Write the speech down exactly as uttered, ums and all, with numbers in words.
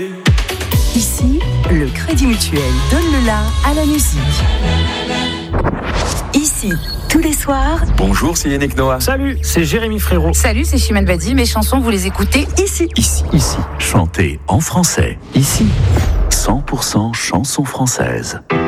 Ici, le Crédit Mutuel donne le la à la musique. Ici, tous les soirs. Bonjour, c'est Yannick Noah. Salut, c'est Jérémy Frérot. Salut, c'est Chimène Badi. Mes chansons, vous les écoutez ici. Ici. Ici. Chantez en français. Ici. cent pour cent chansons françaises.